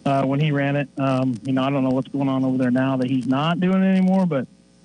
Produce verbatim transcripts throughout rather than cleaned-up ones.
uh, when he ran it. Um, you know, I don't know what's going on over there now that he's not doing it anymore, but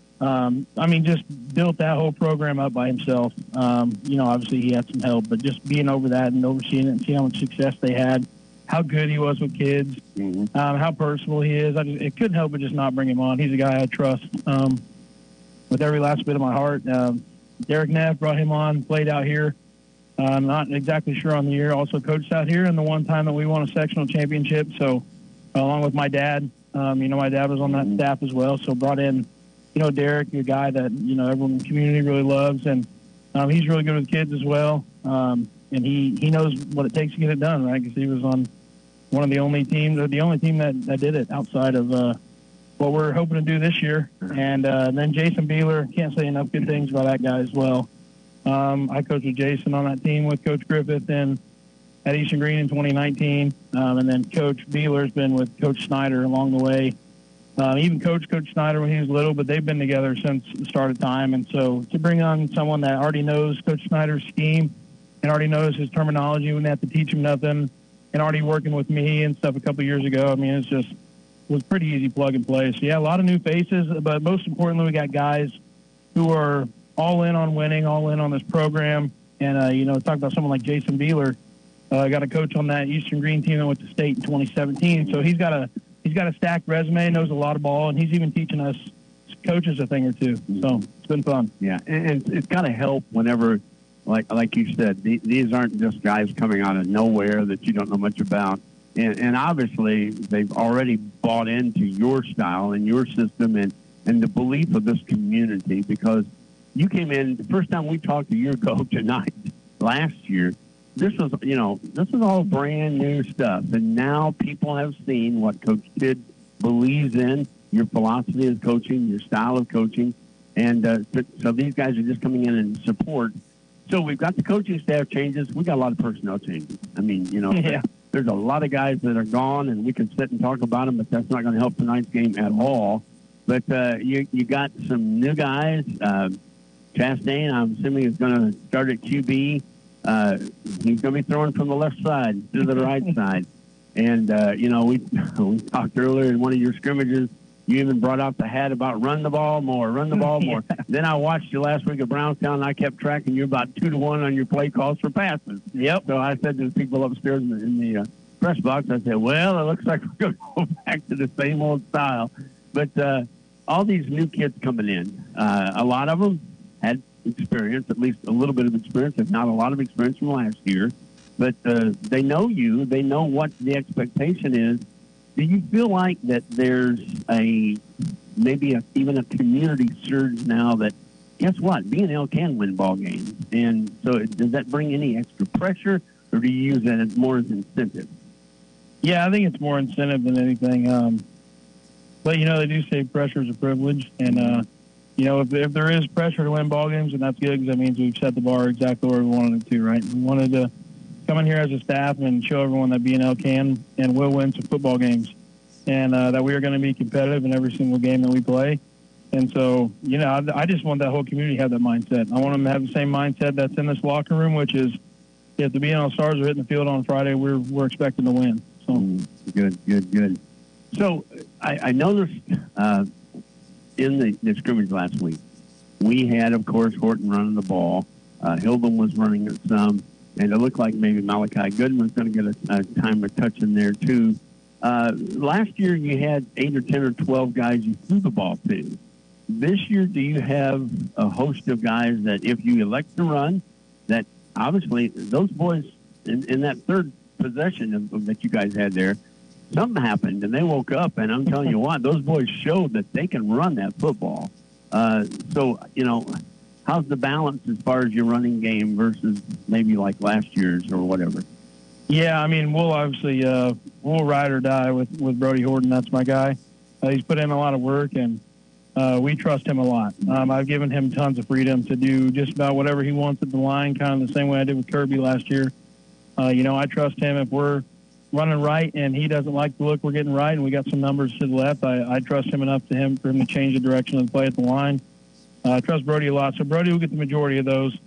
um, I mean, just built that whole program up by himself. Um, you know, obviously he had some help, but just being over that and overseeing it and seeing how much success they had, how good he was with kids, mm-hmm. um, how personal he is. I just, it couldn't help but just not bring him on. He's a guy I trust um, with every last bit of my heart. Um, Derek Neff brought him on, played out here. Uh, I'm not exactly sure on the year. Also coached out here, and the one time that we won a sectional championship. So, along with my dad, um, you know, my dad was on that staff as well. So brought in, you know, Derek, a guy that you know everyone in the community really loves, and um, he's really good with kids as well. Um, and he, he knows what it takes to get it done, right? Because he was on one of the only teams, or the only team that, that did it outside of uh, what we're hoping to do this year. And uh, then Jason Beeler, can't say enough good things about that guy as well. Um, I coached with Jason on that team with Coach Griffith and at Eastern Green in twenty nineteen. Um, and then Coach Beeler's been with Coach Snyder along the way. Uh, even Coach Coach Snyder when he was little, but they've been together since the start of time. And so to bring on someone that already knows Coach Snyder's scheme and already knows his terminology, we didn't have to teach him nothing, and already working with me and stuff a couple of years ago, I mean, it's just it was pretty easy plug and play. So, yeah, a lot of new faces, but most importantly, we got guys who are all in on winning, all in on this program. And, uh, you know, talk about someone like Jason Beeler. I uh, got a coach on that Eastern Green team that went to state in twenty seventeen. So he's got a he's got a stacked resume, knows a lot of ball, and he's even teaching us coaches a thing or two. So it's been fun. Yeah, and, and it's got to help whenever, like like you said, the, these aren't just guys coming out of nowhere that you don't know much about. And, and obviously they've already bought into your style and your system and, and the belief of this community, because you came in, the first time we talked to your coach tonight last year, this was, you know, this was all brand new stuff. And now people have seen what Coach Kidd believes in, your philosophy of coaching, your style of coaching. And uh, so these guys are just coming in and support. So we've got the coaching staff changes. We got a lot of personnel changes. I mean, you know, yeah. there's a lot of guys that are gone, and we can sit and talk about them, but that's not going to help tonight's game at all. But uh, you you got some new guys. Uh, Chastain, I'm assuming, is going to start at Q B. Uh, he's going to be throwing from the left side to the right side. And, uh, you know, we, we talked earlier in one of your scrimmages. You even brought out the hat about run the ball more, run the ball more. Yeah. Then I watched you last week at Brownstown, and I kept tracking you about two to one on your play calls for passes. Yep. So I said to the people upstairs in the, in the uh, press box, I said, well, it looks like we're going to go back to the same old style. But uh, all these new kids coming in, uh, a lot of them had experience, at least a little bit of experience, if not a lot of experience from last year. But uh, they know you. They know what the expectation is. Do you feel like that there's a maybe a, even a community surge now that, guess what, B and L can win ball games? And so does that bring any extra pressure, or do you use that as more as incentive? Yeah, I think it's more incentive than anything. Um, but, you know, they do say pressure is a privilege. And, uh, you know, if, if there is pressure to win ball games, then that's good, because that means we've set the bar exactly where we wanted it to, right? We wanted to come in here as a staff and show everyone that B and L can and will win some football games, and uh, that we are going to be competitive in every single game that we play. And so, you know, I, I just want that whole community to have that mindset. I want them to have the same mindset that's in this locker room, which is if the B and L Stars are hitting the field on Friday, we're we're expecting to win. So mm, good, good, good. So I, I noticed uh, in the, the scrimmage last week, we had, of course, Horton running the ball. Uh, Hildum was running it some. And it looked like maybe Malachi Goodman's going to get a, a time of touch in there, too. Uh, last year, you had eight or ten or twelve guys you threw the ball to. This year, do you have a host of guys that if you elect to run, that obviously those boys in, in that third possession of, of that you guys had there, something happened, and they woke up, and I'm telling you what, those boys showed that they can run that football. Uh, so, you know, how's the balance as far as your running game versus maybe like last year's or whatever? Yeah, I mean, we'll obviously uh, we'll ride or die with, with Brody Horton. That's my guy. Uh, he's put in a lot of work, and uh, we trust him a lot. Um, I've given him tons of freedom to do just about whatever he wants at the line, kind of the same way I did with Kirby last year. Uh, you know, I trust him. If we're running right and he doesn't like the look we're getting right and we got some numbers to the left, I, I trust him enough to him for him to change the direction of the play at the line. Uh, I trust Brody a lot. So Brody will get the majority of those.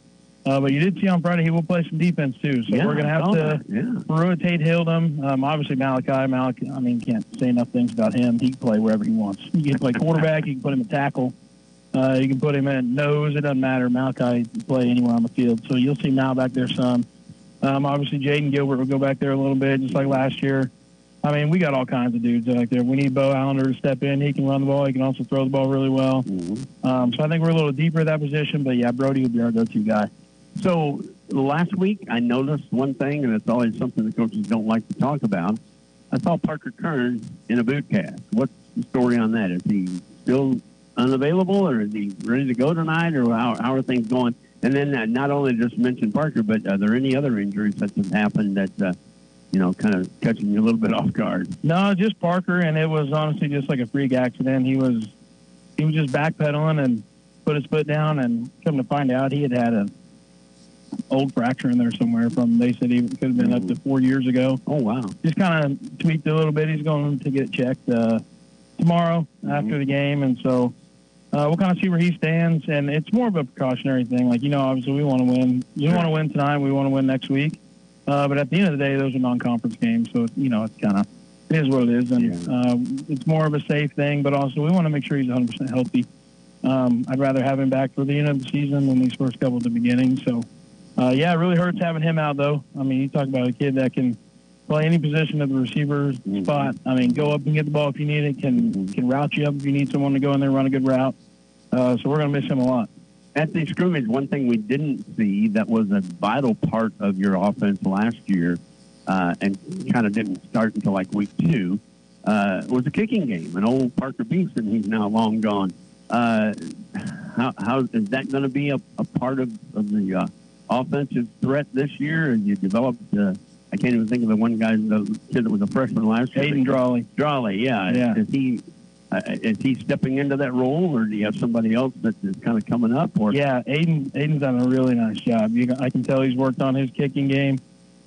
Uh, but you did see on Friday he will play some defense too. So yeah, we're going to have to yeah. rotate Hildum. Um, obviously Malachi. Malachi. I mean, can't say enough things about him. He can play wherever he wants. You can play quarterback. You can put him at tackle. Uh, you can put him at nose. It doesn't matter. Malachi can play anywhere on the field. So you'll see Mal back there some. Um, obviously Jaden Gilbert will go back there a little bit, just like last year. I mean, we got all kinds of dudes back there. We need Bo Allender to step in. He can run the ball. He can also throw the ball really well. Mm-hmm. Um, so I think we're a little deeper at that position. But, yeah, Brody will be our go-to guy. So last week I noticed one thing, and it's always something the coaches don't like to talk about. I saw Parker Kern in a boot cast. What's the story on that? Is he still unavailable, or is he ready to go tonight, or how, how are things going? And then uh, not only just mention Parker, but are there any other injuries that have happened that, uh, you know, kind of catching you a little bit off guard? No, just Parker, and it was honestly just like a freak accident. He was he was just backpedaling and put his foot down, and come to find out he had had an old fracture in there somewhere from, they said he could have been up to four years ago. Oh, wow. Just kind of tweaked a little bit. He's going to get checked uh, tomorrow mm-hmm. after the game, and so uh, we'll kind of see where he stands. And it's more of a precautionary thing. Like, you know, obviously we want to win. You sure. want to win tonight. We want to win next week. Uh, but at the end of the day, those are non-conference games, so, you know, it's kind of it is what it is. And yeah. uh, it's more of a safe thing, but also we want to make sure he's one hundred percent healthy. Um, I'd rather have him back for the end of the season than these first couple at the beginning. So, uh, yeah, it really hurts having him out, though. I mean, you talk about a kid that can play any position at the receiver mm-hmm. spot. I mean, go up and get the ball if you need it, can mm-hmm. can route you up if you need someone to go in there and run a good route. Uh, so we're going to miss him a lot. At the scrimmage, one thing we didn't see that was a vital part of your offense last year uh, and kind of didn't start until like week two uh, was a kicking game. And old Parker Beeson, he's now long gone. Uh, how, how is that going to be a, a part of, of the uh, offensive threat this year? And you developed, uh, I can't even think of the one guy, the kid that was a freshman last year. Aiden Drawley. Drawley, yeah. yeah. Is he... Uh, is he stepping into that role, or do you have somebody else that is kind of coming up? Or yeah, Aiden. Aiden's done a really nice job. You, I can tell he's worked on his kicking game,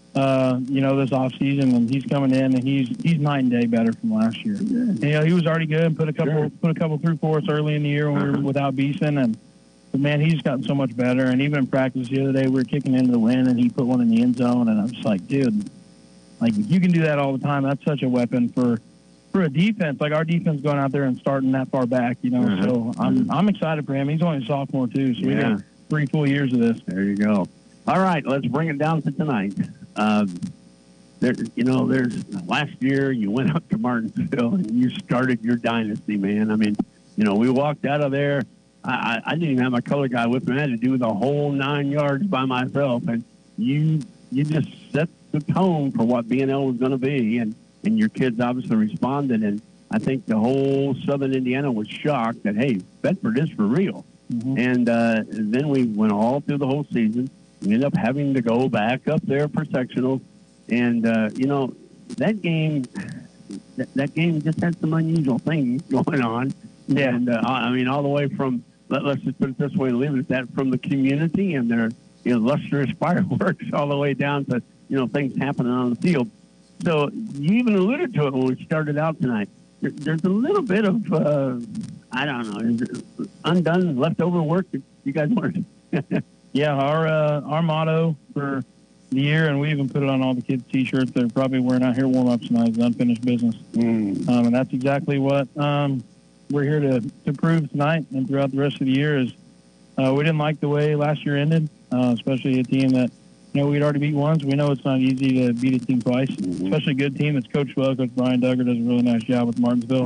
uh, you know, this off season, and he's coming in and he's he's night and day better from last year. Yeah. And, you know, he was already good and put a couple sure. put a couple through for us early in the year when uh-huh. we were without Beeson, and but man, he's gotten so much better. And even in practice the other day, we were kicking into the wind, and he put one in the end zone, and I'm just like, dude, like if you can do that all the time, that's such a weapon for. For a defense, like our defense going out there and starting that far back, you know. Mm-hmm. So I'm I'm excited for him. He's only a sophomore too, so yeah. we got three full years of this. There you go. All right, let's bring it down to tonight. Um, there, you know, there's last year you went up to Martinsville and you started your dynasty, man. I mean, you know, we walked out of there. I, I, I didn't even have my color guy with me. I had to do the whole nine yards by myself, and you you just set the tone for what B and L was going to be, and. And your kids obviously responded, and I think the whole Southern Indiana was shocked that, hey, Bedford is for real. Mm-hmm. And, uh, and then we went all through the whole season. We ended up having to go back up there for sectionals. And, uh, you know, that game that, that game just had some unusual things going on. Yeah. And, uh, I mean, all the way from, let, let's just put it this way and leave it at that, from the community and their, you know, lustrous fireworks all the way down to, you know, things happening on the field. So you even alluded to it when we started out tonight. There, there's a little bit of, uh, I don't know, is it undone, leftover work that you guys learned. yeah, our uh, our motto for the year, and we even put it on all the kids' T-shirts they're probably wearing out here warm-ups tonight, is unfinished business. Mm. Um, and that's exactly what um, we're here to, to prove tonight and throughout the rest of the year is uh, we didn't like the way last year ended, uh, especially a team that, you know, we'd already beat once. We know it's not easy to beat a team twice, mm-hmm. especially a good team that's coached well. Coach Brian Duggar does a really nice job with Martinsville.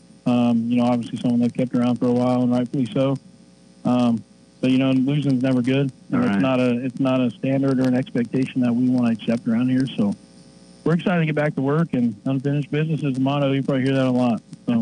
Um, you know, obviously someone they've kept around for a while, and rightfully so. Um, but, you know, losing's never good. And it's, right. not a, it's not a standard or an expectation that we want to accept around here. So we're excited to get back to work, and unfinished business is the motto. You probably hear that a lot. So,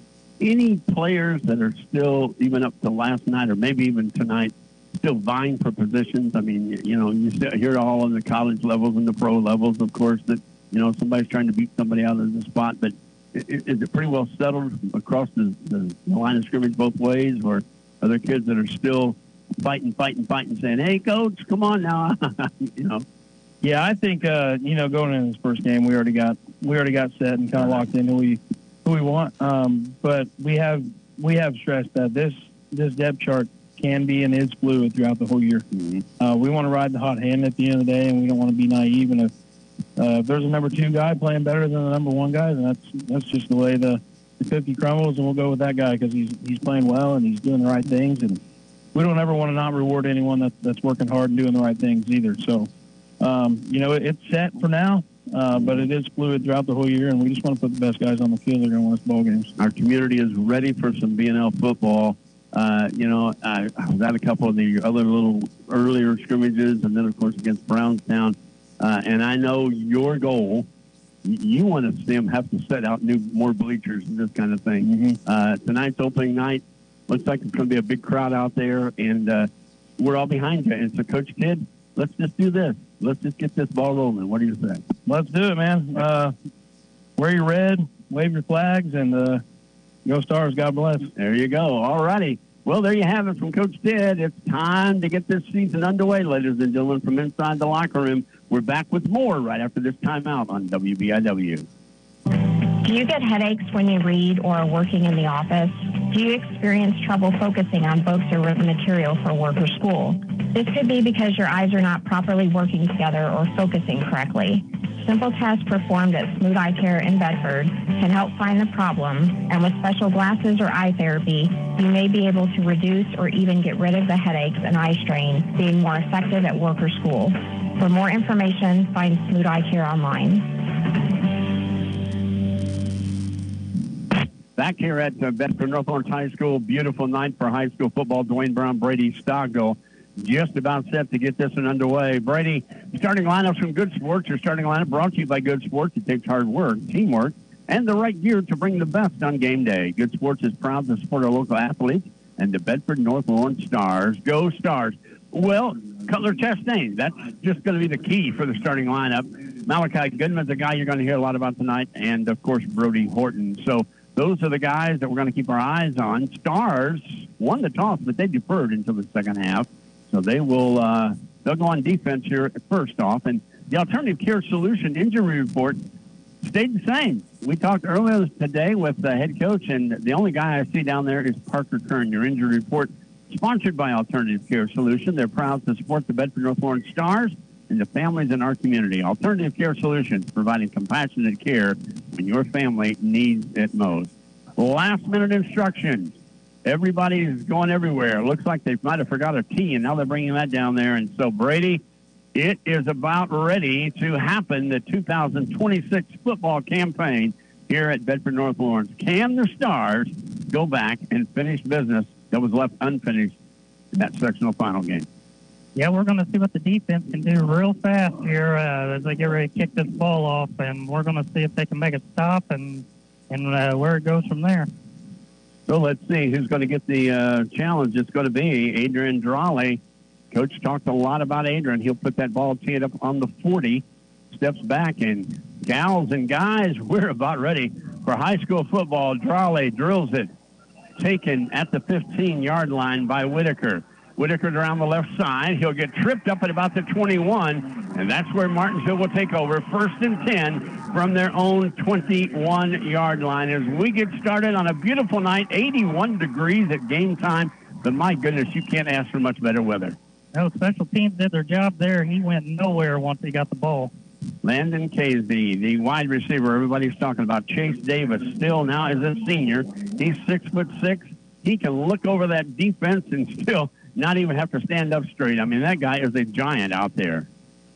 any players that are still, even up to last night or maybe even tonight, still vying for positions? I mean, you know, you hear all on the college levels and the pro levels, of course, that, you know, somebody's trying to beat somebody out of the spot. But is it pretty well settled across the, the line of scrimmage both ways? Or are there kids that are still fighting, fighting, fighting, saying, hey, coach, come on now, you know? Yeah, I think, uh, you know, going into this first game, we already got we already got set and kind of locked in who we, who we want. Um, but we have we have stressed that this, this depth chart can be and is fluid throughout the whole year. Mm-hmm. Uh, we want to ride the hot hand at the end of the day, and we don't want to be naive. And if, uh, if there's a number two guy playing better than the number one guy, then that's that's just the way the, the cookie crumbles, and we'll go with that guy because he's he's playing well and he's doing the right things. And we don't ever want to not reward anyone that, that's working hard and doing the right things either. So, um, you know, it, it's set for now. Uh, but it is fluid throughout the whole year, and we just want to put the best guys on the field that are going to win us ball games. Our community is ready for some B N L football. Uh, you know, I, I was at a couple of the other little earlier scrimmages, and then, of course, against Brownstown. Uh, and I know your goal, you want to see them have to set out new more bleachers and this kind of thing. Mm-hmm. Uh, tonight's opening night. Looks like it's going to be a big crowd out there, and uh, we're all behind you. And so, Coach Kidd, let's just do this. Let's just get this ball rolling. What do you say? Let's do it, man. Uh, wear your red, wave your flags, and uh, go Stars. God bless. There you go. All righty. Well, there you have it from Coach Kidd. It's time to get this season underway, ladies and gentlemen, from inside the locker room. We're back with more right after this timeout on W B I W. Do you get headaches when you read or are working in the office? Do you experience trouble focusing on books or written material for work or school? This could be because your eyes are not properly working together or focusing correctly. Simple tests performed at Smooth Eye Care in Bedford can help find the problem, and with special glasses or eye therapy, you may be able to reduce or even get rid of the headaches and eye strain, being more effective at work or school. For more information, find Smooth Eye Care online. Back here at uh, Bedford North Lawrence High School, beautiful night for high school football. Dwayne Brown, Brady Stockdale, just about set to get this one underway. Brady, starting lineups from Good Sports. Your starting lineup brought to you by Good Sports. It takes hard work, teamwork, and the right gear to bring the best on game day. Good Sports is proud to support our local athletes and the Bedford North Lawrence Stars. Go Stars. Well, Cutler Chastain, that's just going to be the key for the starting lineup. Malachi Goodman's a guy you're going to hear a lot about tonight, and, of course, Brody Horton. So those are the guys that we're going to keep our eyes on. Stars won the toss, but they deferred until the second half. So they will uh, they'll go on defense here first off. And the Alternative Care Solution injury report stayed the same. We talked earlier today with the head coach, and the only guy I see down there is Parker Kern. Your injury report sponsored by Alternative Care Solution. They're proud to support the Bedford North Lawrence Stars and the families in our community. Alternative Care Solutions, providing compassionate care when your family needs it most. Last minute instructions. Everybody's going everywhere. Looks like they might have forgot a T, and now they're bringing that down there. And so, Brady, it is about ready to happen, the two thousand twenty-six football campaign here at Bedford North Lawrence. Can the Stars go back and finish business that was left unfinished in that sectional final game? Yeah, we're going to see what the defense can do real fast here uh, as they get ready to kick this ball off, and we're going to see if they can make it stop and, and uh, where it goes from there. So let's see who's going to get the uh, challenge. It's going to be Adrian Drawley. Coach talked a lot about Adrian. He'll put that ball teed up on the forty, steps back, and gals and guys, we're about ready for high school football. Drawley drills it, taken at the fifteen-yard line by Whitaker. Whitaker around the left side. He'll get tripped up at about the twenty-one, and that's where Martinsville will take over. First and ten from their own twenty-one-yard line as we get started on a beautiful night, eighty-one degrees at game time. But my goodness, you can't ask for much better weather. No, special teams did their job there. He went nowhere once he got the ball. Landon Casey, the wide receiver everybody's talking about. Chase Davis still now is a senior. He's six foot six. He can look over that defense and still not even have to stand up straight. I mean, that guy is a giant out there.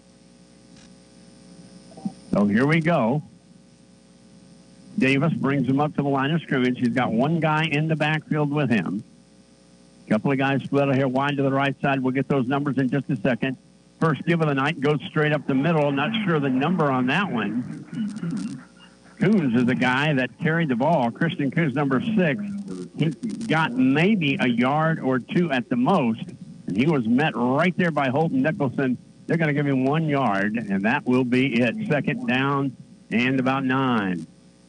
So here we go. Davis brings him up to the line of scrimmage. He's got one guy in the backfield with him. A couple of guys split out here wide to the right side. We'll get those numbers in just a second. First give of the night goes straight up the middle. Not sure the number on that one. Coons is the guy that carried the ball. Christian Coons, number six. He got maybe a yard or two at the most, and he was met right there by Holton Nicholson. They're going to give him one yard, and that will be it. Second down and about nine.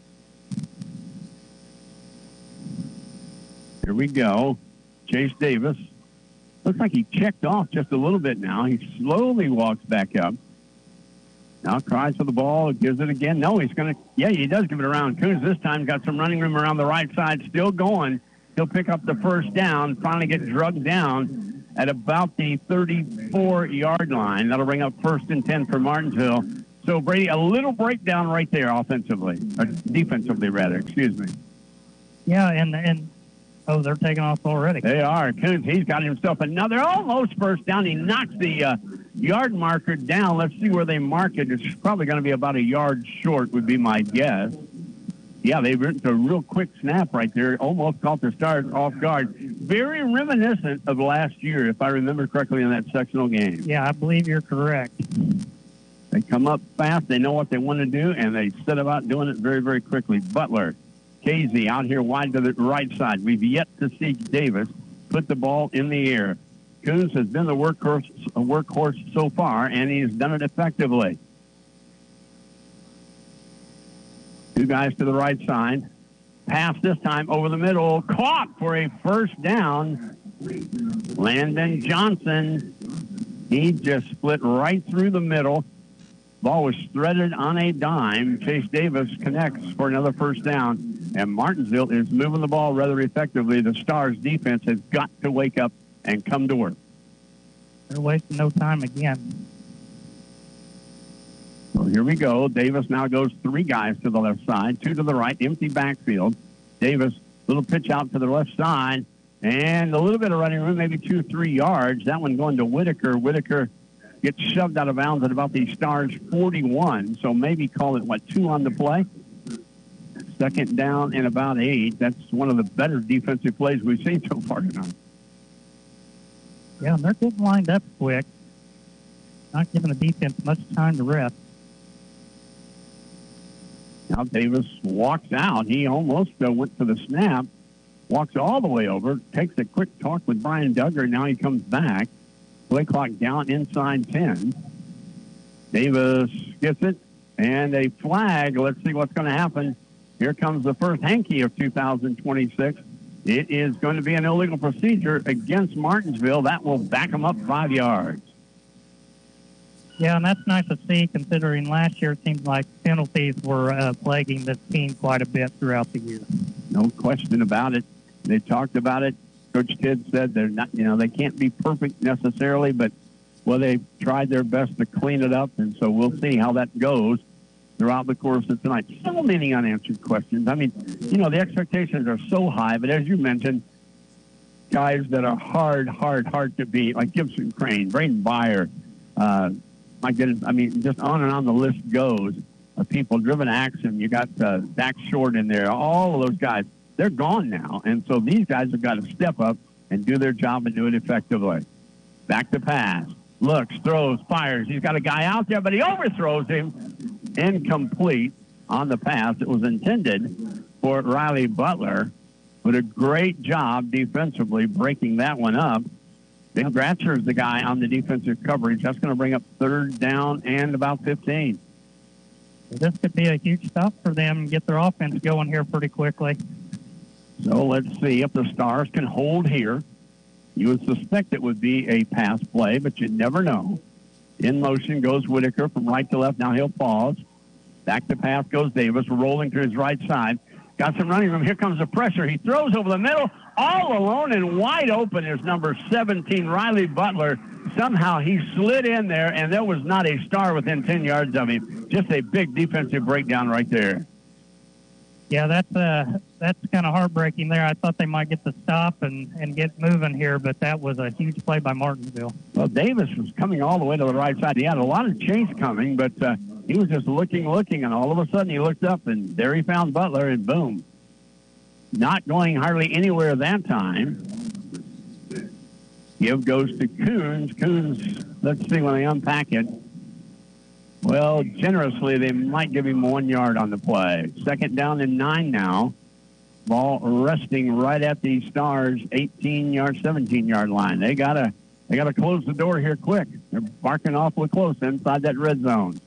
Here we go. Chase Davis. Looks like he checked off just a little bit now. He slowly walks back up. Now cries for the ball, gives it again. No, he's going to, yeah, he does give it around. Coons this time got some running room around the right side, still going. He'll pick up the first down, finally get drugged down at about the thirty-four-yard line. That'll bring up first and ten for Martinsville. So, Brady, a little breakdown right there offensively, or defensively, rather, excuse me. Yeah, and, and oh, they're taking off already. They are. Coons, he's got himself another almost first down. He knocks the uh, yard marker down. Let's see where they mark it. It's probably going to be about a yard short would be my guess. Yeah, they've written a real quick snap right there. Almost caught the Stars off guard. Very reminiscent of last year, if I remember correctly, in that sectional game. Yeah, I believe you're correct. They come up fast. They know what they want to do, and they set about doing it very, very quickly. Butler, Casey out here wide to the right side. We've yet to see Davis put the ball in the air. Coons has been the workhorse, workhorse so far, and he's done it effectively. Two guys to the right side. Pass this time over the middle. Caught for a first down. Landon Johnson. He just split right through the middle. Ball was threaded on a dime. Chase Davis connects for another first down. And Martinsville is moving the ball rather effectively. The Stars defense has got to wake up and come to work. They're wasting no time again. So here we go. Davis now goes three guys to the left side, two to the right, empty backfield. Davis, little pitch out to the left side, and a little bit of running room, maybe two, three yards. That one going to Whitaker. Whitaker gets shoved out of bounds at about the Stars forty-one, so maybe call it, what, two on the play? Second down and about eight. That's one of the better defensive plays we've seen so far tonight. Yeah, they're getting lined up quick, not giving the defense much time to rest. Now Davis walks out. He almost uh, went for the snap, walks all the way over, takes a quick talk with Brian Duggar. Now he comes back. Play clock down inside ten. Davis gets it, and a flag. Let's see what's going to happen. Here comes the first hanky of two thousand twenty-six. It is going to be an illegal procedure against Martinsville. That will back them up five yards. Yeah, and that's nice to see, considering last year it seems like penalties were uh, plaguing the team quite a bit throughout the year. No question about it. They talked about it. Coach Tidd said they're not, you know, they can't be perfect necessarily, but, well, they tried their best to clean it up, and so we'll see how that goes throughout the course of tonight. So many unanswered questions. I mean, you know, the expectations are so high, but as you mentioned, guys that are hard, hard, hard to beat, like Gibson Crane, Braden Byer, uh, my goodness, I mean, just on and on the list goes of people. Driven Axon, you got uh, Zach Short in there, all of those guys. They're gone now, and so these guys have got to step up and do their job and do it effectively. Back to pass. Looks, throws, fires. He's got a guy out there, but he overthrows him. Incomplete on the pass. It was intended for Riley Butler, but a great job defensively breaking that one up. Ben Gratzer is the guy on the defensive coverage. That's going to bring up third down and about fifteen. This could be a huge stop for them and get their offense going here pretty quickly. So let's see if the Stars can hold here. You would suspect it would be a pass play, but you never know. In motion goes Whitaker from right to left. Now he'll pause. Back to pass goes Davis, rolling to his right side. Got some running room. Here comes the pressure. He throws over the middle. All alone and wide open is number seventeen, Riley Butler. Somehow he slid in there, and there was not a Star within ten yards of him. Just a big defensive breakdown right there. Yeah, that's uh, that's kind of heartbreaking there. I thought they might get the stop and, and get moving here, but that was a huge play by Martinsville. Well, Davis was coming all the way to the right side. He had a lot of chase coming, but uh, he was just looking, looking, and all of a sudden he looked up, and there he found Butler, and boom. Not going hardly anywhere that time. Give goes to Coons. Coons, let's see when they unpack it. Well, generously, they might give him one yard on the play. Second down and nine now. Ball resting right at the Stars' eighteen-yard, seventeen-yard line. They gotta, they gotta close the door here quick. They're barking awfully close inside that red zone.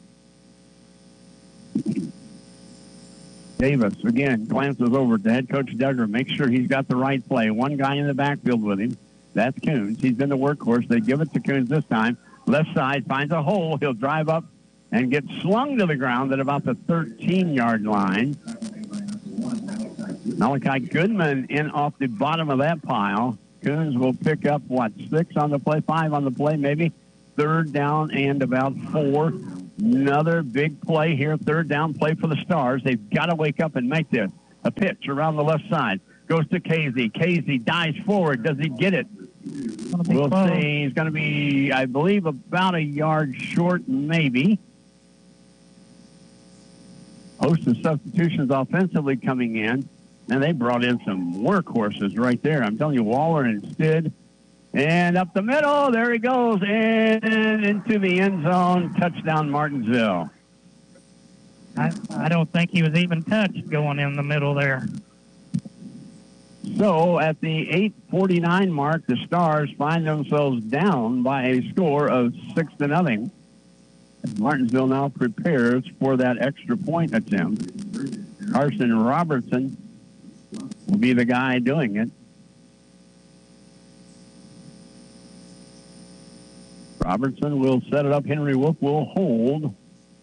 Davis, again, glances over to head coach Duggar, makes sure he's got the right play. One guy in the backfield with him. That's Coons. He's been the workhorse. They give it to Coons this time. Left side finds a hole. He'll drive up and get slung to the ground at about the thirteen-yard line. Malachi Goodman in off the bottom of that pile. Coons will pick up, what, six on the play, five on the play, maybe. Third down and about four. Another big play here, third down play for the Stars. They've got to wake up and make this. A pitch around the left side. Goes to Casey. Casey dives forward. Does he get it? We'll close. see. He's going to be, I believe, about a yard short, maybe. Host of substitutions offensively coming in. And they brought in some workhorses right there. I'm telling you, Waller and Stidd. And up the middle, there he goes, and into the end zone, touchdown Martinsville. I, I don't think he was even touched going in the middle there. So at the eight forty-nine mark, the Stars find themselves down by a score of six to nothing. Martinsville now prepares for that extra point attempt. Carson Robertson will be the guy doing it. Robertson will set it up. Henry Wolf will hold.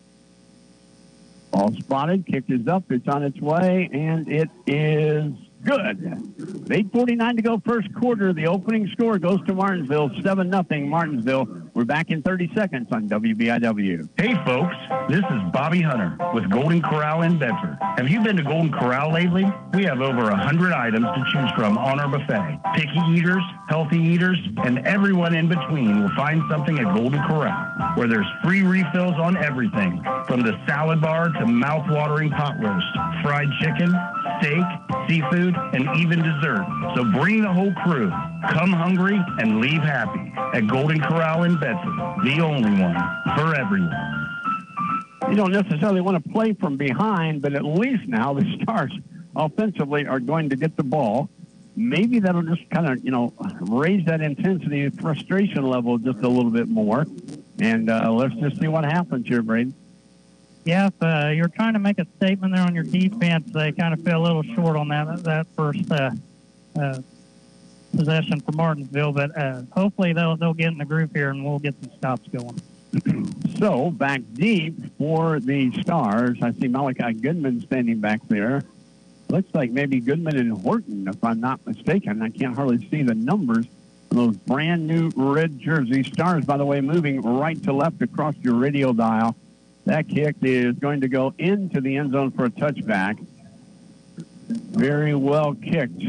Ball spotted. Kick is up. It's on its way, and it is good. eight forty-nine to go first quarter. The opening score goes to Martinsville, seven nothing Martinsville. We're back in thirty seconds on W B I W. Hey, folks. This is Bobby Hunter with Golden Corral in Bedford. Have you been to Golden Corral lately? We have over one hundred items to choose from on our buffet. Picky eaters, healthy eaters, and everyone in between will find something at Golden Corral, where there's free refills on everything, from the salad bar to mouth-watering pot roast, fried chicken, steak, seafood, and even dessert. So bring the whole crew. Come hungry and leave happy at Golden Corral in Bedford, the only one for everyone. You don't necessarily want to play from behind, but at least now the Stars offensively are going to get the ball. Maybe that'll just kind of, you know, raise that intensity and frustration level just a little bit more. And uh, let's just see what happens here, Braden. Yeah, if uh, you're trying to make a statement there on your defense, they kind of fell a little short on that that first uh, uh, possession for Martinsville. But uh, hopefully they'll they'll get in the groove here and we'll get some stops going. So back deep for the Stars. I see Malachi Goodman standing back there. Looks like maybe Goodman and Horton, if I'm not mistaken. I can't hardly see the numbers on those brand new red jersey. Stars, by the way, moving right to left across your radio dial. That kick is going to go into the end zone for a touchback. Very well kicked.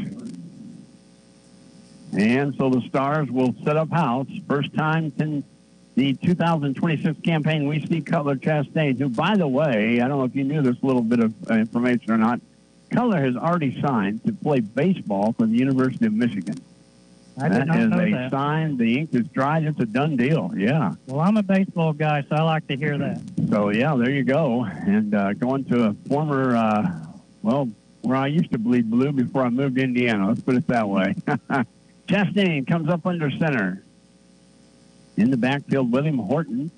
And so the Stars will set up house. First time in the two thousand twenty-six campaign, we see Cutler Chastain, who, by the way, I don't know if you knew this little bit of uh, information or not, Cutler has already signed to play baseball for the University of Michigan. I did That not is know a that. sign. The ink is dried. It's a done deal. Yeah. Well, I'm a baseball guy, so I like to hear that. So, yeah, there you go. And uh, going to a former, uh, well, where I used to bleed blue before I moved to Indiana. Let's put it that way. Chastain comes up under center. In the backfield with him, Horton.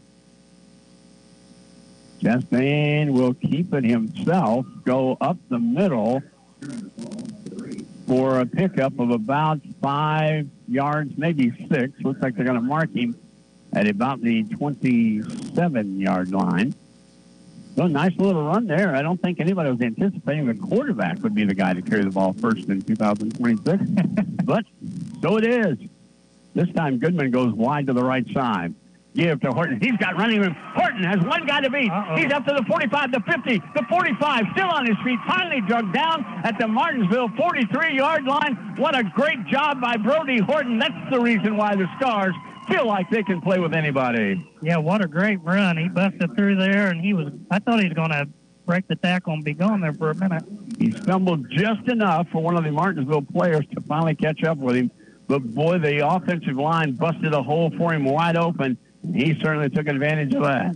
Chastain will keep it himself, go up the middle for a pickup of about five yards, maybe six. Looks like they're going to mark him at about the twenty-seven-yard line. So nice little run there. I don't think anybody was anticipating the quarterback would be the guy to carry the ball first in two thousand twenty-six. But so it is. This time Goodman goes wide to the right side. Give to Horton. He's got running room. Horton has one guy to beat. Uh-oh. He's up to the forty-five, the fifty, the forty-five, still on his feet, finally drugged down at the Martinsville forty-three-yard line. What a great job by Brody Horton. That's the reason why the Stars feel like they can play with anybody. Yeah, what a great run. He busted through there, and he was, I thought he was going to break the tackle and be gone there for a minute. He stumbled just enough for one of the Martinsville players to finally catch up with him. But, boy, the offensive line busted a hole for him wide open. He certainly took advantage of that.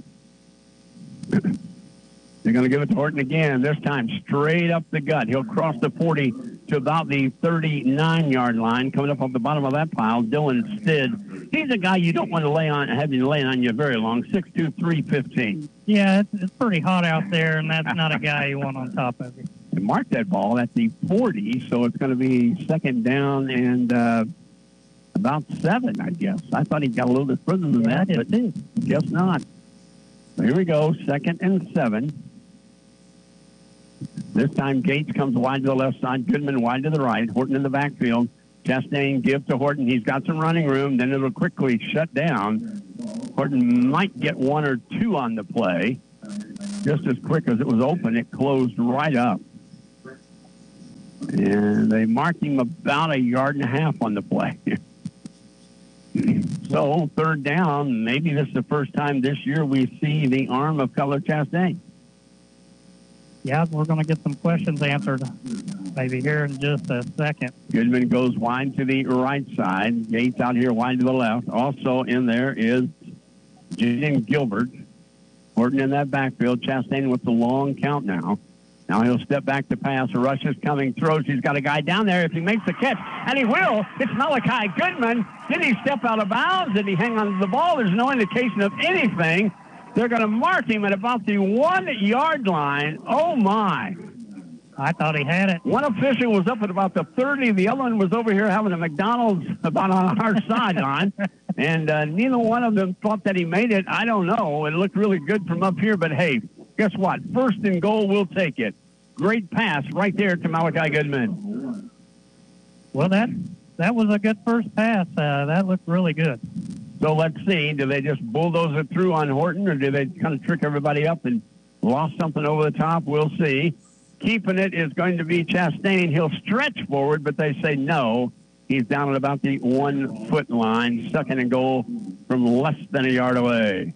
They're going to give it to Horton again, this time straight up the gut. He'll cross the forty to about the thirty-nine-yard line. Coming up off the bottom of that pile, Dylan Stidd. He's a guy you don't want to lay on, have him laying on you very long, six two, three fifteen. Yeah, it's, it's pretty hot out there, and that's not a guy you want on top of you. They marked that ball at the forty, so it's going to be second down and uh, about seven, I guess. I thought he got a little bit further than Yeah, I that, did but too. guess not. So here we go, second and seven. This time Gates comes wide to the left side, Goodman wide to the right, Horton in the backfield. Chastain gives to Horton. He's got some running room. Then it'll quickly shut down. Horton might get one or two on the play. Just as quick as it was open, it closed right up. And they marked him about a yard and a half on the play. So third down, maybe this is the first time this year we see the arm of Cutler Chastain. Yeah, we're going to get some questions answered maybe here in just a second. Goodman goes wide to the right side. Gates out here wide to the left. Also in there is Jim Gilbert. Horton in that backfield. Chastain with the long count now. Now he'll step back to pass. A rush is coming. Throws. He's got a guy down there. If he makes the catch, and he will, it's Malachi Goodman. Did he step out of bounds? Did he hang on to the ball? There's no indication of anything. They're going to mark him at about the one-yard line. Oh, my. I thought he had it. One official was up at about the thirty. The other one was over here having a McDonald's about on our sideline. And uh, neither one of them thought that he made it. I don't know. It looked really good from up here. But, hey, guess what? First and goal, we'll take it. Great pass right there to Malachi Goodman. Well, that that was a good first pass. Uh, that looked really good. So let's see. Do they just bulldoze it through on Horton, or do they kind of trick everybody up and lost something over the top? We'll see. Keeping it is going to be Chastain. He'll stretch forward, but they say no. He's down at about the one-foot line, second and goal from less than a yard away.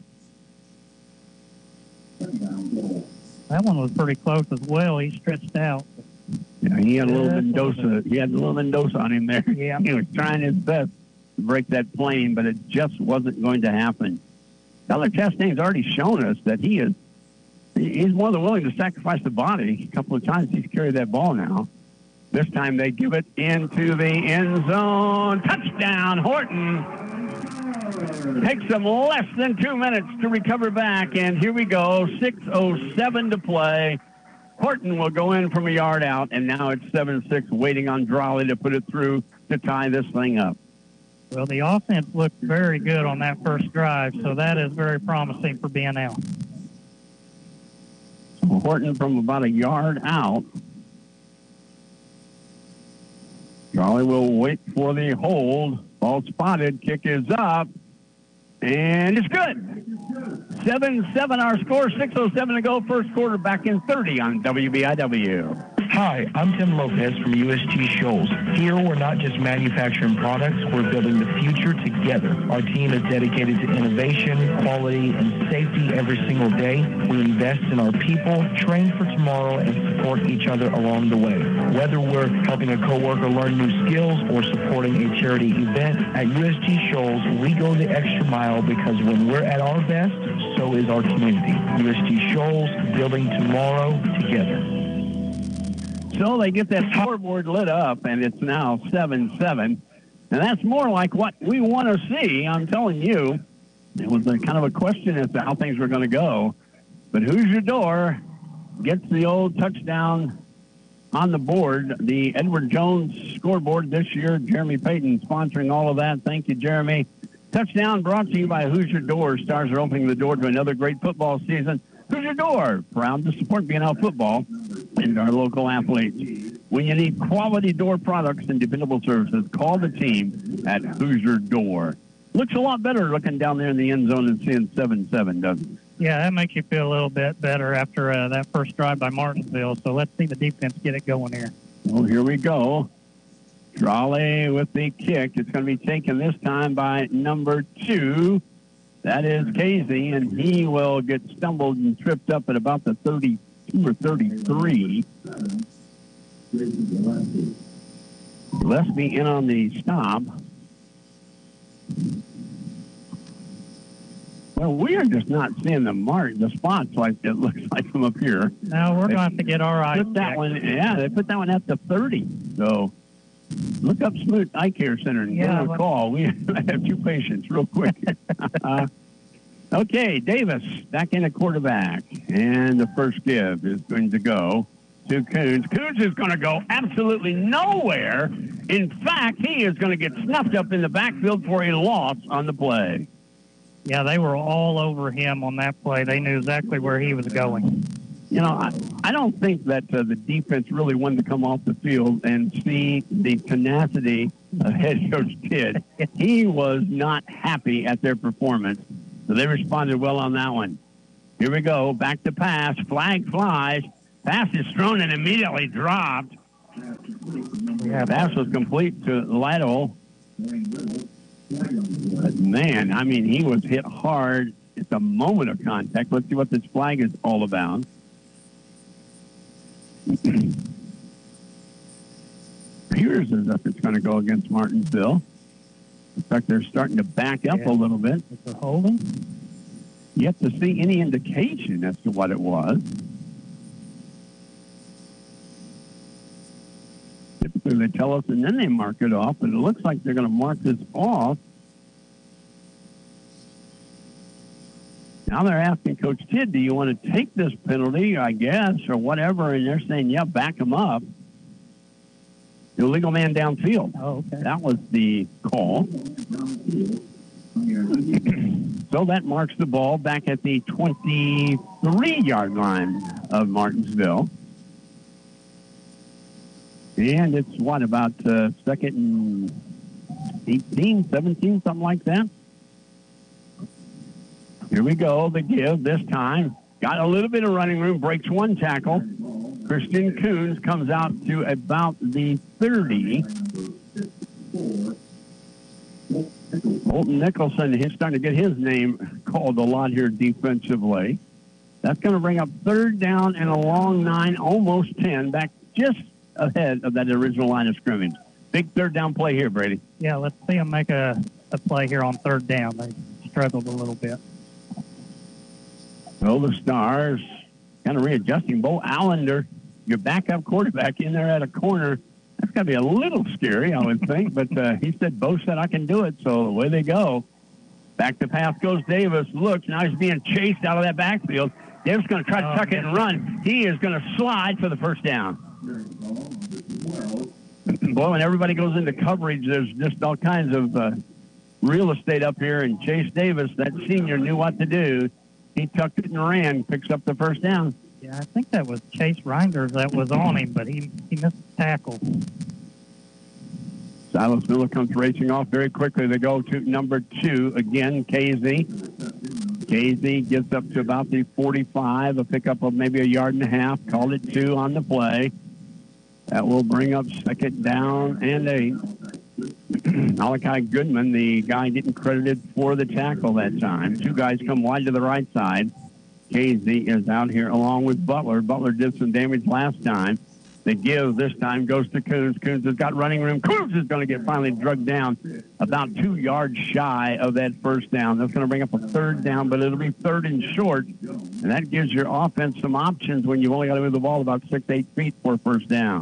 That one was pretty close as well. He stretched out. Yeah, he had a little Mendoza. He had a little Mendoza on him there. Yeah. He was trying his best to break that plane, but it just wasn't going to happen. Cutler Chastain's already shown us that he is he's more than willing to sacrifice the body. A couple of times he's carried that ball now. This time they give it into the end zone. Touchdown, Horton. Takes them less than two minutes to recover back, and here we go, six oh seven to play. Horton will go in from a yard out, and now it's seven six, waiting on Drawley to put it through to tie this thing up. Well, the offense looked very good on that first drive, so that is very promising for B N L. Horton from about a yard out. Drawley will wait for the hold. Ball spotted. Kick is up. And it's good. seven seven our score. six oh seven to go. First quarter back in thirty on W B I W. Hi, I'm Tim Lopez from U S T Shoals. Here, we're not just manufacturing products, we're building the future together. Our team is dedicated to innovation, quality, and safety every single day. We invest in our people, train for tomorrow, and support each other along the way. Whether we're helping a coworker learn new skills or supporting a charity event, at U S T Shoals, we go the extra mile because when we're at our best, so is our community. U S T Shoals, building tomorrow together. So they get that scoreboard lit up, and it's now seven seven. And that's more like what we want to see. I'm telling you, it was a kind of a question as to how things were going to go. But Hoosier Door gets the old touchdown on the board. The Edward Jones scoreboard this year. Jeremy Payton sponsoring all of that. Thank you, Jeremy. Touchdown brought to you by Hoosier Door. Stars are opening the door to another great football season. Hoosier Door, proud to support B N L football and our local athletes. When you need quality door products and dependable services, call the team at Hoosier Door. Looks a lot better looking down there in the end zone and seeing seven seven, doesn't it? Yeah, that makes you feel a little bit better after uh, that first drive by Martinsville. So let's see the defense get it going here. Well, here we go. Drawley with the kick. It's going to be taken this time by number two. That is Casey, and he will get stumbled and tripped up at about the thirty-two or thirty-three. Let's be in on the stop. Well, we are just not seeing the mark, the spots like it looks like from up here. No, we're going to have to get our eyes Put that checked. one, yeah, they put that one at the thirty. So look up Smoot Eye Care Center and Yeah, give them a call. We have two patients real quick. uh, okay, Davis back in at quarterback. And the first give is going to go to Coons. Coons is going to go absolutely nowhere. In fact, he is going to get snuffed up in the backfield for a loss on the play. Yeah, they were all over him on that play. They knew exactly where he was going. You know, I, I don't think that uh, the defense really wanted to come off the field and see the tenacity of head coach Tidd. He was not happy at their performance, so they responded well on that one. Here we go, back to pass, flag flies, pass is thrown and immediately dropped. Yeah, pass was complete to Lytle. But man, I mean, he was hit hard at the moment of contact. Let's see what this flag is all about. Appears as if it's going to go against Martinsville. In fact, they're starting to back up yeah. a little bit. It's a holding. Yet to see any indication as to what it was. Typically, they tell us and then they mark it off, but it looks like they're going to mark this off. Now they're asking Coach Tidd, do you want to take this penalty, I guess, or whatever? And they're saying, yeah, back him up. Illegal man downfield. Oh, okay. That was the call. So that marks the ball back at the twenty-three-yard line of Martinsville. And it's, what, about uh, second and eighteen, seventeen, something like that? Here we go, the give this time. Got a little bit of running room, breaks one tackle. Christian Coons comes out to about the thirty. Colton Nicholson, he's starting to get his name called a lot here defensively. That's going to bring up third down and a long nine, almost ten, back just ahead of that original line of scrimmage. Big third down play here, Brady. Yeah, let's see them make a, a play here on third down. They struggled a little bit. Well, the Stars kind of readjusting. Bo Allender, your backup quarterback, in there at a corner. That's got to be a little scary, I would think. But uh, he said, Bo said, I can do it. So away they go. Back to pass goes Davis. Looks, now he's being chased out of that backfield. Davis going to try to tuck it and run. He is going to slide for the first down. Boy, when everybody goes into coverage, there's just all kinds of uh, real estate up here. And Chase Davis, that senior, knew what to do. He tucked it and ran, picks up the first down. Yeah, I think that was Chase Reinders that was on him, but he, he missed the tackle. Silas Miller comes racing off very quickly. They go to number two, again, K Z. K Z gets up to about the forty-five, a pickup of maybe a yard and a half, called it two on the play. That will bring up second down and eight. Malachi Goodman, the guy getting credited for the tackle that time. Two guys come wide to the right side. K Z is out here along with Butler. Butler did some damage last time. The give this time goes to Coons. Coons has got running room. Coons is going to get finally drugged down about two yards shy of that first down. That's going to bring up a third down, but it'll be third and short. And that gives your offense some options when you've only got to move the ball about six, eight feet for a first down.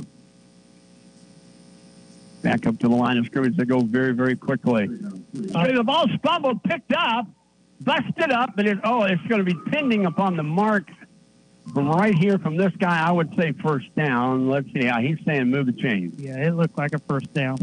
Back up to the line of scrimmage. They go very, very quickly. So the ball's fumbled, picked up, busted up, but it, oh, it's going to be pending upon the mark from right here from this guy. I would say first down. Let's see how he's saying move the chains. Yeah, it looked like a first down.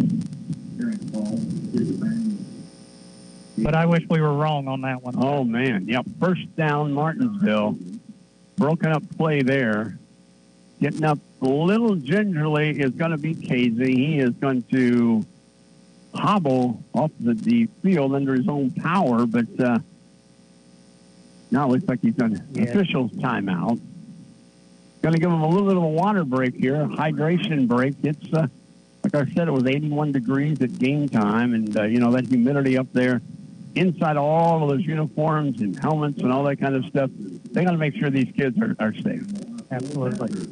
But I wish we were wrong on that one. Oh, man. Yep, first down, Martinsville. Broken up play there. Getting up a little gingerly is going to be K Z. He is going to hobble off the, the field under his own power, but uh, now it looks like he's done yeah. official's timeout. Going to give him a little bit of a water break here, a hydration break. It's, uh, like I said, it was eighty-one degrees at game time, and, uh, you know, that humidity up there inside all of those uniforms and helmets and all that kind of stuff. They got to make sure these kids are, are safe. Absolutely.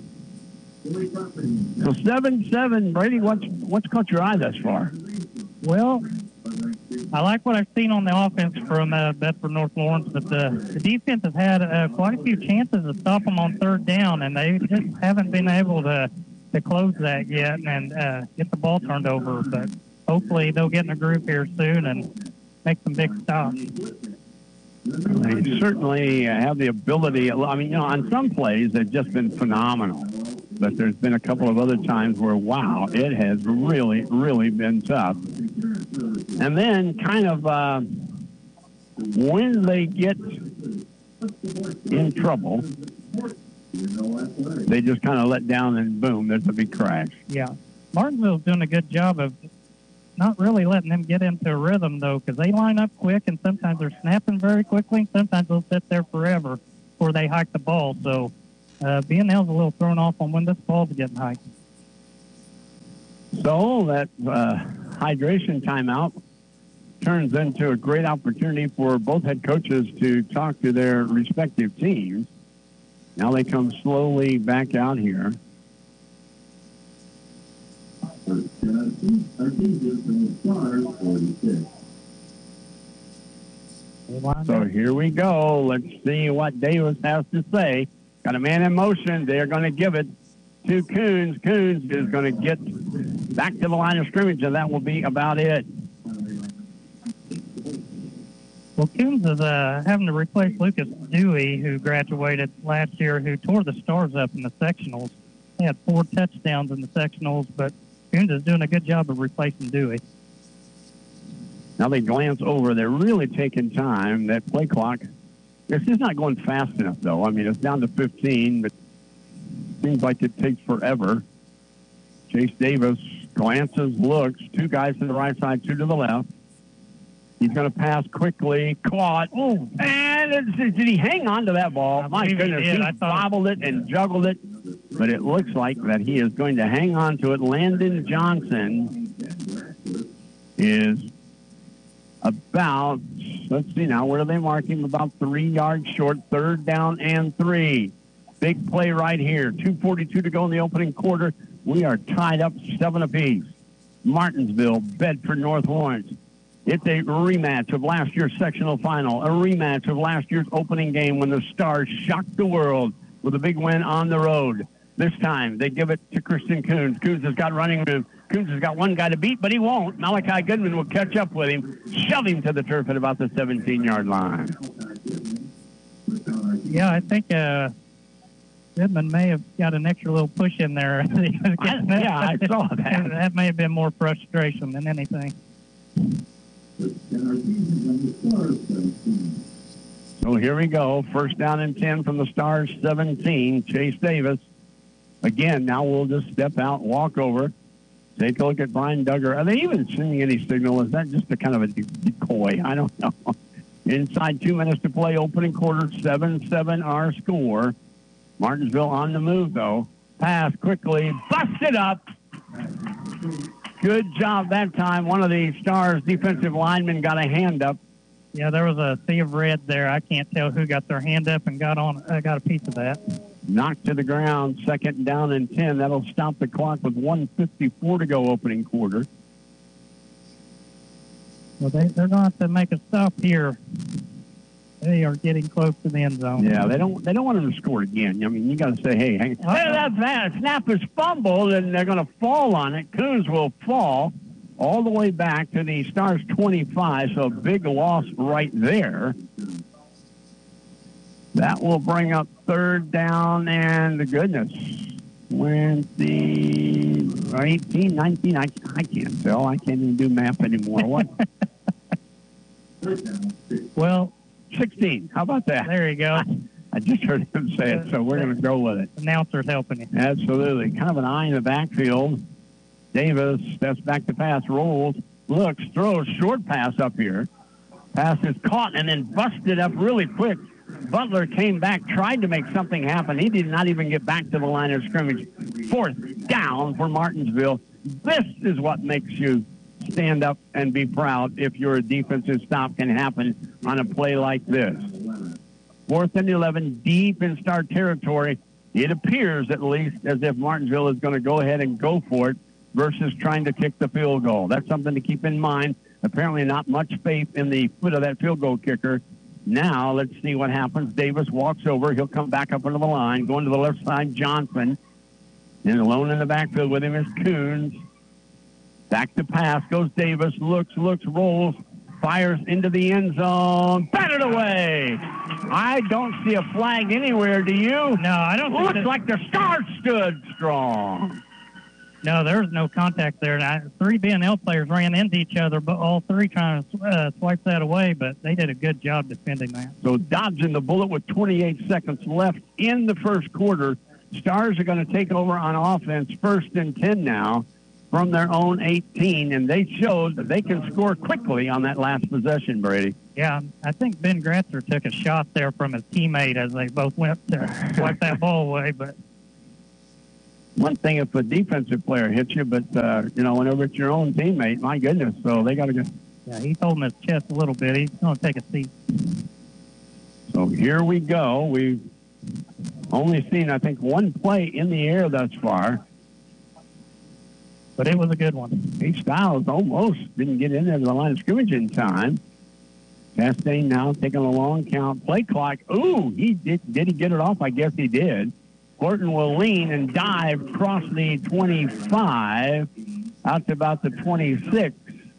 So seven seven, Brady, what's what's caught your eye thus far? Well, I like what I've seen on the offense from uh, Bedford North Lawrence, but the, the defense has had uh, quite a few chances to stop them on third down, and they just haven't been able to, to close that yet and uh, get the ball turned over. But hopefully they'll get in a group here soon and make some big stops. They certainly have the ability. I mean, you know, on some plays they've just been phenomenal. But there's been a couple of other times where, wow, it has really, really been tough. And then kind of uh, when they get in trouble, they just kind of let down and boom, there's a big crash. Yeah. Martinsville's doing a good job of not really letting them get into a rhythm, though, because they line up quick, and sometimes they're snapping very quickly. Sometimes they'll sit there forever before they hike the ball. So uh, B and L's a little thrown off on when this ball's getting hiked. So that uh, hydration timeout turns into a great opportunity for both head coaches to talk to their respective teams. Now they come slowly back out here. So here we go. Let's see what Davis has to say. Got a man in motion. They're going to give it to Coons. Coons is going to get back to the line of scrimmage, and that will be about it. Well, Coons is uh, having to replace Lucas Dewey, who graduated last year, who tore the Stars up in the sectionals. They had four touchdowns in the sectionals, but Coons is doing a good job of replacing Dewey. Now they glance over. They're really taking time. That play clock, this is not going fast enough, though. I mean, it's down to fifteen, but it seems like it takes forever. Chase Davis glances, looks. Two guys to the right side, two to the left. He's going to pass quickly. Caught. Oh, and it's, did he hang on to that ball? I My goodness, he, he I bobbled it and juggled it. But it looks like that he is going to hang on to it. Landon Johnson is about, let's see now, where do they mark him? About three yards short, third down and three. Big play right here. two forty-two to go in the opening quarter. We are tied up seven apiece. Martinsville, Bedford North Lawrence. It's a rematch of last year's sectional final, a rematch of last year's opening game when the Stars shocked the world with a big win on the road. This time, they give it to Christian Coons. Coons has got running room. Coons has got one guy to beat, but he won't. Malachi Goodman will catch up with him, shove him to the turf at about the seventeen-yard line. Yeah, I think uh, Goodman may have got an extra little push in there. I, yeah, I saw that. That may have been more frustration than anything. So here we go. First down and ten from the Stars, seventeen. Chase Davis. Again, now we'll just step out, walk over, take a look at Brian Duggar. Are they even sending any signal? Is that just a kind of a decoy? I don't know. Inside two minutes to play, opening quarter, seven seven our score. Martinsville on the move, though. Pass quickly, busted up. Good job that time. One of the Stars defensive linemen got a hand up. Yeah, there was a sea of red there. I can't tell who got their hand up and got on. uh, got a piece of that. Knocked to the ground, second down and ten. That'll stop the clock with one fifty-four to go opening quarter. Well, they, they're going to have to make a stop here. They are getting close to the end zone. Yeah, they don't they don't want them to score again. I mean, you got to say, hey, hang, Uh-oh. hey, that, that snap is fumbled, and they're going to fall on it. Coons will fall all the way back to the Stars twenty-five, so a big loss right there. That will bring up third down and, goodness, twenty, eighteen, nineteen, I, I can't tell. I can't even do math anymore. What? Well, sixteen. How about that? there you go. I just heard him say it, so we're going to go with it. Announcer's helping you. Absolutely. Kind of an eye in the backfield. Davis steps back to pass, rolls, looks, throws, short pass up here. Pass is caught and then busted up really quick. Butler came back, tried to make something happen. He did not even get back to the line of scrimmage. Fourth down for Martinsville. This is what makes you stand up and be proud if your defensive stop can happen on a play like this. Fourth and eleven, deep in Star territory. It appears, at least, as if Martinsville is going to go ahead and go for it versus trying to kick the field goal. That's something to keep in mind. Apparently not much faith in the foot of that field goal kicker. Now, let's see what happens. Davis walks over. He'll come back up into the line. Going to the left side, Johnson. And alone in the backfield with him is Coons. Back to pass. Goes Davis. Looks, looks, rolls. Fires into the end zone. Batted away. I don't see a flag anywhere. Do you? No, I don't think Looks that- like the Stars stood strong. No, there was no contact there. And I, three B N L players ran into each other, but all three trying to uh, swipe that away, but they did a good job defending that. So dodging the bullet with twenty-eight seconds left in the first quarter. Stars are going to take over on offense first and ten now from their own eighteen, and they showed that they can score quickly on that last possession, Brady. Yeah, I think Ben Gratzer took a shot there from his teammate as they both went to swipe that ball away, but one thing if a defensive player hits you, but, uh, you know, whenever it's your own teammate, my goodness, so they got to go. Yeah, he's holding his chest a little bit. He's going to take a seat. So here we go. We've only seen, I think, one play in the air thus far. But it was a good one. He Styles almost didn't get in there to the line of scrimmage in time. Chastain now taking a long count. Play clock. Ooh, he did. Did he get it off? I guess he did. Horton will lean and dive across the twenty-five out to about the twenty-six.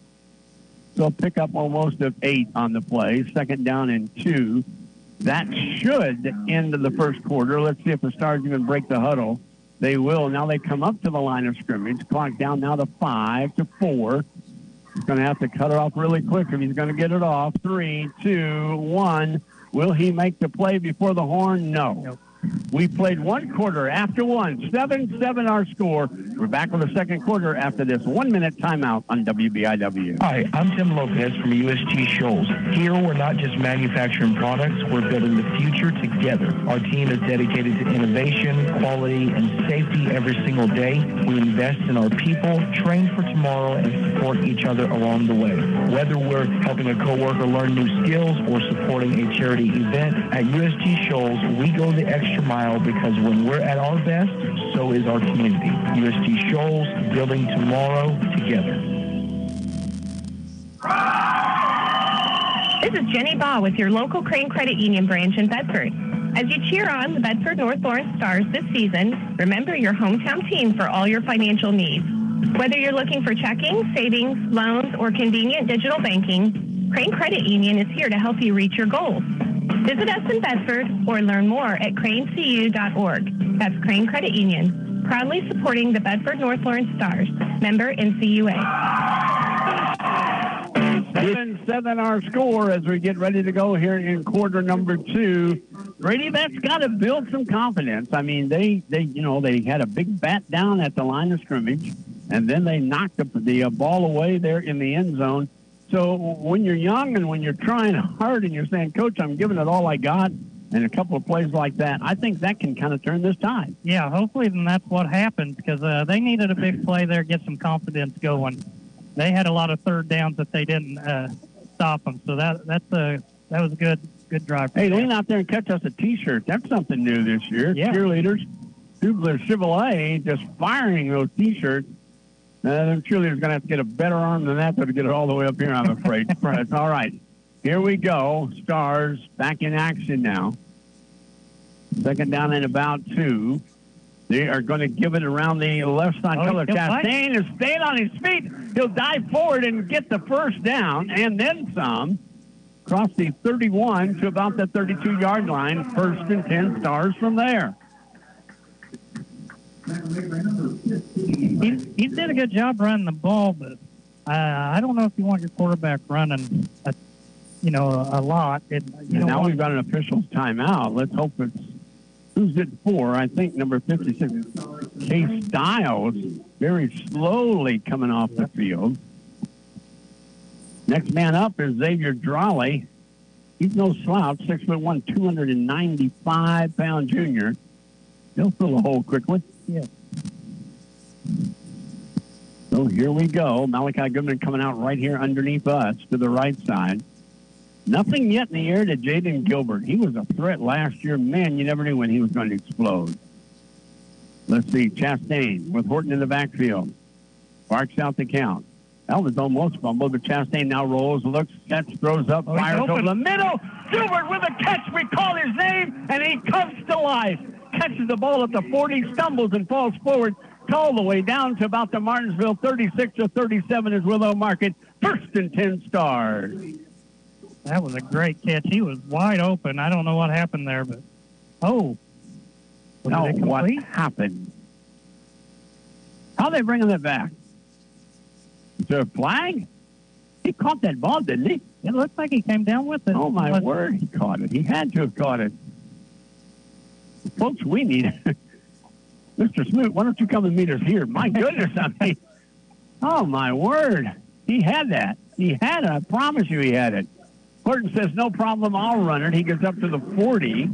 So pick up almost of eight on the play. Second down and two. That should end the first quarter. Let's see if the Stars even break the huddle. They will. Now they come up to the line of scrimmage. Clock down now to five to four. He's going to have to cut it off really quick if he's going to get it off. Three, two, one. Will he make the play before the horn? No. Nope. We played one quarter after one. seven seven our score. We're back with the second quarter after this one-minute timeout on W B I W. Hi, I'm Tim Lopez from U S T Shoals. Here, we're not just manufacturing products, we're building the future together. Our team is dedicated to innovation, quality, and safety every single day. We invest in our people, train for tomorrow, and support each other along the way. Whether we're helping a coworker learn new skills or supporting a charity event, at U S T Shoals, we go the extra mile because when we're at our best, so is our community. U S T Shoals, building tomorrow together. This is Jenny Baugh with your local Crane Credit Union branch in Bedford. As you cheer on the Bedford North Lawrence Stars this season, remember your hometown team for all your financial needs. Whether you're looking for checking, savings, loans, or convenient digital banking, Crane Credit Union is here to help you reach your goals. Visit us in Bedford or learn more at crane c u dot org. That's Crane Credit Union, proudly supporting the Bedford North Lawrence Stars. Member N C U A. seven seven our score as we get ready to go here in quarter number two. Brady, that's got to build some confidence. I mean, they, they, you know, they had a big bat down at the line of scrimmage, and then they knocked the, the uh, ball away there in the end zone. So when you're young and when you're trying hard and you're saying, Coach, I'm giving it all I got, and a couple of plays like that, I think that can kind of turn this tide. Yeah, hopefully then that's what happened because uh, they needed a big play there, get some confidence going. They had a lot of third downs that they didn't uh, stop them. So that that's a that was a good good drive. Hey, lean out there and catch us a T-shirt. That's something new this year. Yeah. Cheerleaders, Tubular Chevrolet, just firing those T-shirts. Uh, them cheerleaders going to have to get a better arm than that to get it all the way up here, I'm afraid. All right, here we go. Stars back in action now. Second down and about two. They are going to give it around the left side. Oh, Color Chastain Chastain is staying on his feet. He'll dive forward and get the first down and then some. Across the thirty-one to about the thirty-two-yard line. First and ten. Stars from there. He, he did a good job running the ball, but uh, I don't know if you want your quarterback running, a, you know, a, a lot. It, you And now want, we've got an official's timeout. Let's hope it's who's it for? I think number fifty-six, Case Styles, very slowly coming off the field. Next man up is Xavier Drawley. He's no slouch, six foot one, two hundred ninety-five pound junior. He'll fill the hole quickly. Yeah. So here we go. Malachi Goodman coming out right here underneath us to the right side. Nothing yet in the air to Jaden Gilbert. He was a threat last year. Man, you never knew when he was going to explode. Let's see. Chastain with Horton in the backfield. Barks out the count. That was almost fumbled, but Chastain now rolls, looks, sets, throws up, oh, fires over the middle. Gilbert with a catch. We call his name, and he comes to life. Catches the ball at the forty, stumbles and falls forward all the way down to about the Martinsville thirty-six or thirty-seven is Willow Market. First and ten Stars. That was a great catch. He was wide open. I don't know what happened there, but oh. Now what happened? How are they bringing it back? Is there a flag? He caught that ball, didn't he? It looks like he came down with it. Oh, my But word, he caught it. He had to have caught it. Folks, we need Mister Smoot, why don't you come and meet us here? My goodness, I mean, oh, my word. He had that. He had it. I promise you he had it. Horton says, no problem, I'll run it. He gets up to the forty.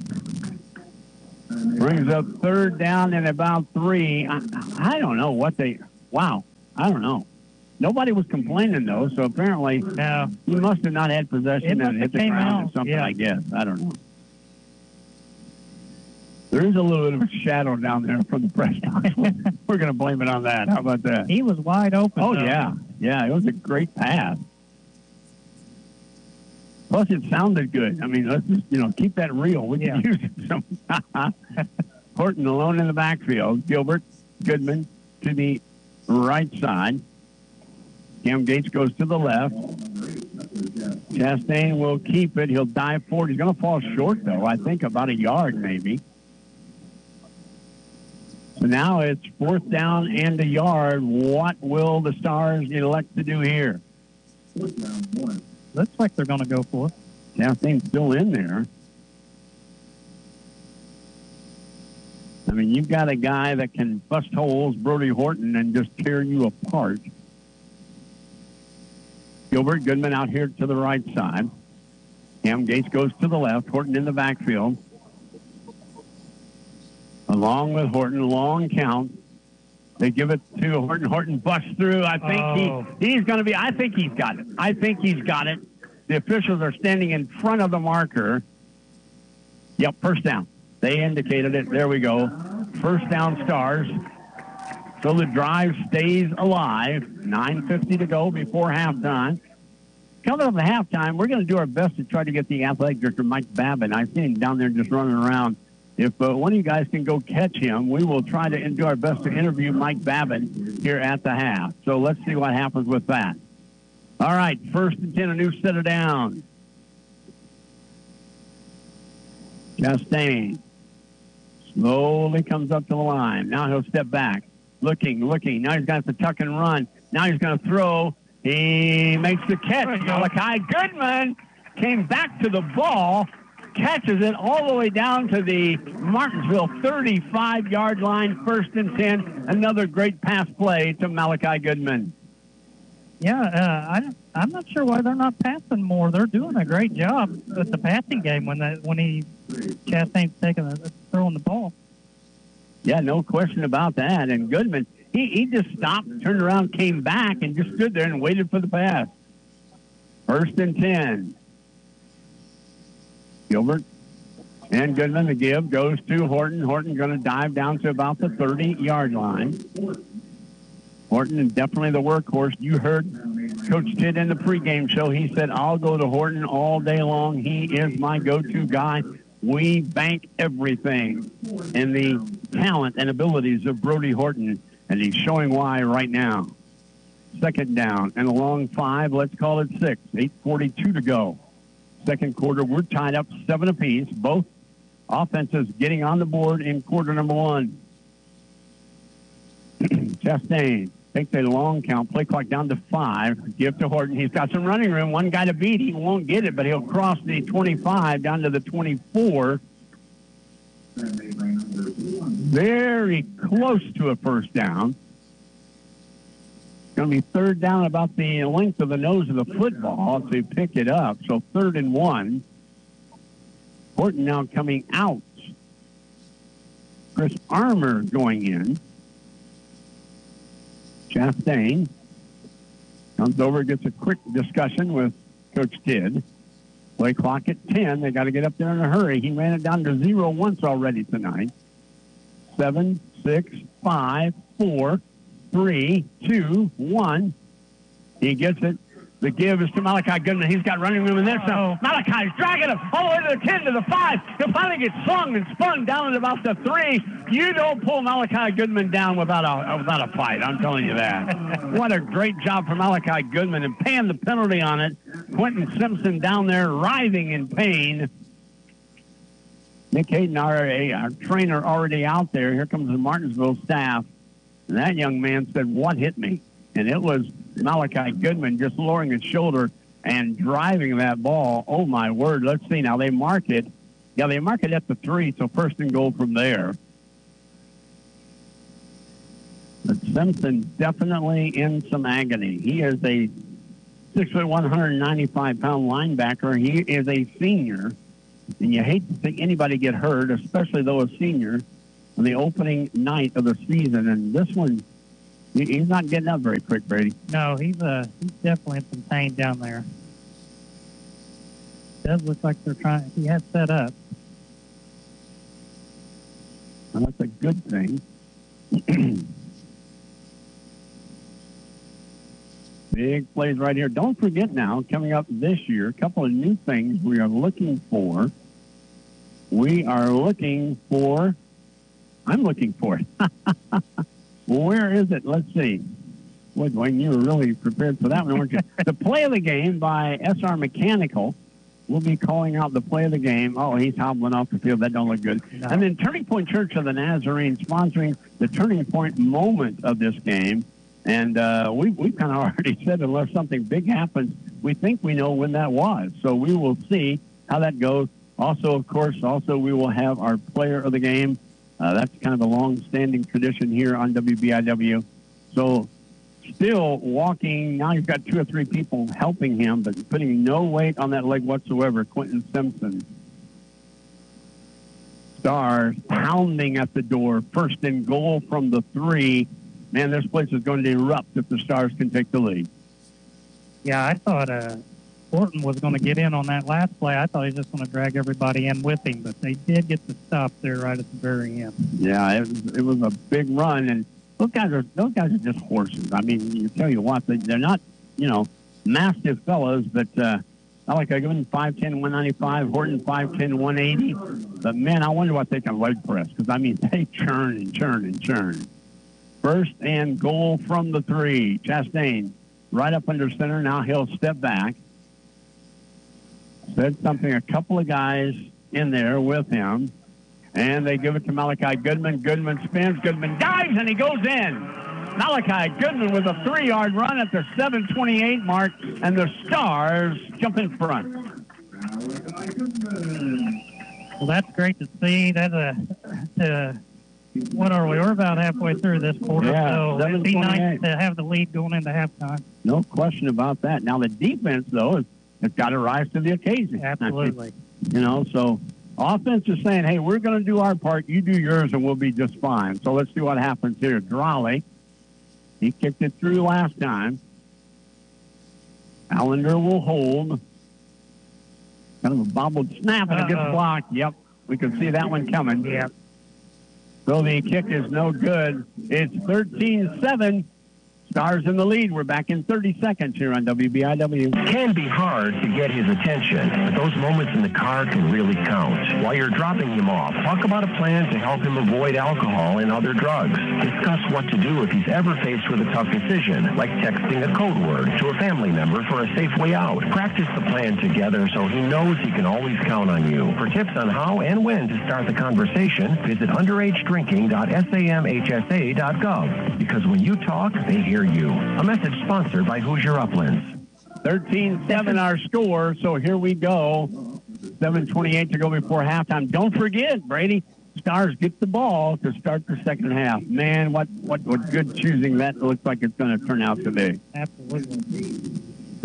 Brings up third down and about three. I, I don't know what they, wow, I don't know. Nobody was complaining, though, so apparently no. he must have not had possession It and hit the came ground out. or something, Yeah. I guess. I don't know. There is a little bit of a shadow down there from the press box. We're going to blame it on that. How about that? He was wide open. Oh, though. yeah. Yeah, it was a great pass. Plus, it sounded good. I mean, let's just, you know, keep that real. We can Yeah. use it some. Horton alone in the backfield. Gilbert, Goodman to the right side. Cam Gates goes to the left. Chastain will keep it. He'll dive forward. He's going to fall short, though. I think about a yard, maybe. So now it's fourth down and a yard. What will the Stars elect to do here? Looks like they're going to go for it. Chastain's still in there. I mean, you've got a guy that can bust holes, Brody Horton, and just tear you apart. Gilbert Goodman out here to the right side. Cam Gates goes to the left. Horton in the backfield. Along with Horton, long count. They give it to Horton. Horton busts through. I think Oh. he he's going to be. I think he's got it. I think he's got it. The officials are standing in front of the marker. Yep, first down. They indicated it. There we go. First down, Stars. So the drive stays alive. nine fifty to go before halftime. Coming up at halftime, we're going to do our best to try to get the athletic director, Mike Babin. I've seen him down there just running around. If uh, one of you guys can go catch him, we will try to do our best to interview Mike Babin here at the half. So let's see what happens with that. All right, first and ten, a new set of downs. Chastain slowly comes up to the line. Now he'll step back. Looking, looking. Now he's got the tuck and run. Now he's going to throw. He makes the catch. Malachi Goodman came back to the ball, catches it all the way down to the Martinsville thirty-five-yard line, first and ten. Another great pass play to Malachi Goodman. Yeah, uh, I, I'm not sure why they're not passing more. They're doing a great job with the passing game when they, when he Chastain's taking the, throwing the ball. Yeah, no question about that. And Goodman, he, he just stopped, turned around, came back, and just stood there and waited for the pass. First and ten. Gilbert and Goodman, the give, goes to Horton. Horton going to dive down to about the thirty-yard line. Horton is definitely the workhorse. You heard Coach Tidd in the pregame show. He said, I'll go to Horton all day long. He is my go-to guy. We bank everything in the talent and abilities of Brody Horton, and he's showing why right now. Second down and a long five. Let's call it six. eight forty-two to go. Second quarter, we're tied up seven apiece. Both offenses getting on the board in quarter number one. Chastain takes a long count, play clock down to five. Give to Horton. He's got some running room. One guy to beat. He won't get it, but he'll cross the twenty-five down to the twenty-four. Very close to a first down. Going to be third down about the length of the nose of the football to pick it up. So third and one. Horton now coming out. Chris Armour going in. Chastain comes over, gets a quick discussion with Coach Tidd. Play clock at ten. They got to get up there in a hurry. He ran it down to zero once already tonight. Seven, six, five, four, three, two, one. He gets it. The give is to Malachi Goodman. He's got running room in there. So Malachi's dragging him all the way to the ten, to the five. He'll finally get slung and spun down at about the three. You don't pull Malachi Goodman down without a without a fight. I'm telling you that. What a great job from Malachi Goodman, and paying the penalty on it. Quentin Simpson down there writhing in pain. Nick Hayden, our, our trainer, already out there. Here comes the Martinsville staff. And that young man said, "What hit me?" And it was Malachi Goodman just lowering his shoulder and driving that ball. Oh, my word. Let's see. Now, they mark it. Yeah, they mark it at the three, so first and goal from there. But Simpson definitely in some agony. He is a six foot, one hundred ninety-five pound linebacker. He is a senior, and you hate to see anybody get hurt, especially though a senior, on the opening night of the season. And this one, he, he's not getting up very quick, Brady. No, he's uh, he's definitely in some pain down there. It does look like they're trying. He has set up. Well, that's a good thing. Big plays right here. Don't forget now, coming up this year, a couple of new things we are looking for. We are looking for, I'm looking for it. Where is it? Let's see. Boy, Dwayne, you were really prepared for that one, weren't you? The play of the game by S R Mechanical. We'll be calling out the play of the game. Oh, he's hobbling off the field. That don't look good. No. And then Turning Point Church of the Nazarene sponsoring the turning point moment of this game. And uh, we, we've kind of already said unless something big happens, we think we know when that was. So we will see how that goes. Also, of course, also we will have our player of the game. Uh, that's kind of a long-standing tradition here on W B I W. So still walking. Now you've got two or three people helping him, but putting no weight on that leg whatsoever. Quentin Simpson. Stars pounding at the door. First and goal from the three. Man, this place is going to erupt if the Stars can take the lead. Yeah, I thought uh, Horton was going to get in on that last play. I thought he was just going to drag everybody in with him, but they did get the stop there right at the very end. Yeah, it was, it was a big run, and those guys are those guys are just horses. I mean, you tell you what, they, they're not, you know, massive fellows, but uh, I like I give them five ten, one ninety-five, Horton five ten, one eighty. But man, I wonder what they can leg press because I mean they churn and churn and churn. First and goal from the three. Chastain right up under center. Now he'll step back. Said something, a couple of guys in there with him. And they give it to Malachi Goodman. Goodman spins. Goodman dives, and he goes in. Malachi Goodman with a three-yard run at the seven twenty-eight mark, and the Stars jump in front. Well, that's great to see. That's a... Uh, What are we? We're about halfway through this quarter, yeah, so it'd be nice to have the lead going into halftime. No question about that. Now, the defense, though, has got to rise to the occasion. Absolutely. You know, so offense is saying, hey, we're going to do our part. You do yours, and we'll be just fine. So let's see what happens here. Drawley, he kicked it through last time. Allender will hold. Kind of a bobbled snap, and Uh-oh. It gets blocked. Yep, we can see that one coming. Yep. So the kick is no good. It's thirteen seven. Stars in the lead. We're back in thirty seconds here on W B I W. It can be hard to get his attention, but those moments in the car can really count. While you're dropping him off, talk about a plan to help him avoid alcohol and other drugs. Discuss what to do if he's ever faced with a tough decision, like texting a code word to a family member for a safe way out. Practice the plan together so he knows he can always count on you. For tips on how and when to start the conversation, visit underage drinking dot samhsa dot gov. Because when you talk, they hear you. A message sponsored by Hoosier Uplands. thirteen seven our score, so here we go. seven twenty-eight to go before halftime. Don't forget, Brady, Stars get the ball to start the second half. Man, what, what, what good choosing that looks like it's going to turn out today. Absolutely.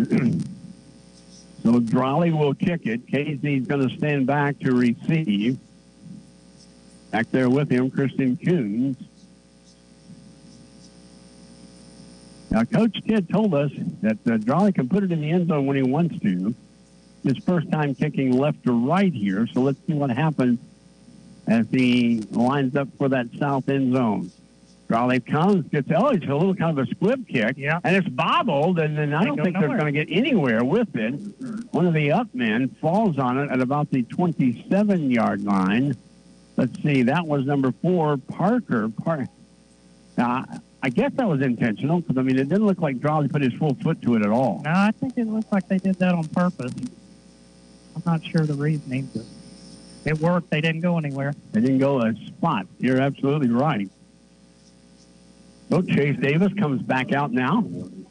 So Drawley will kick it. Casey's going to stand back to receive. Back there with him, Christian Coons. Now, Coach Kidd told us that uh, Drawley can put it in the end zone when he wants to. His first time kicking left to right here, so let's see what happens as he lines up for that south end zone. Drawley comes, gets, oh, it's a little kind of a squib kick, yeah. and it's bobbled, and then I don't think they're going to get anywhere with it. One of the up men falls on it at about the twenty-seven-yard line. Let's see, that was number four, Parker. Par- uh, I guess that was intentional because, I mean, it didn't look like Drawley put his full foot to it at all. No, I think it looks like they did that on purpose. I'm not sure the reasoning, but it worked. They didn't go anywhere. They didn't go a spot. You're absolutely right. So Chase Davis comes back out now.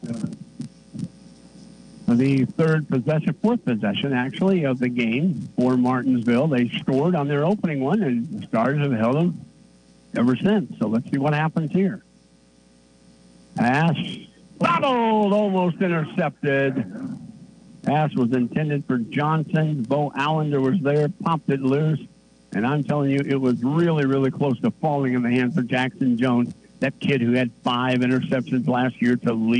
The third possession, fourth possession, actually, of the game for Martinsville. They scored on their opening one, and the Stars have held them ever since. So let's see what happens here. Pass, bobbled, almost intercepted. Pass was intended for Johnson. Bo Allender was there, popped it loose. And I'm telling you, it was really, really close to falling in the hands of Jackson Jones, that kid who had five interceptions last year to lead.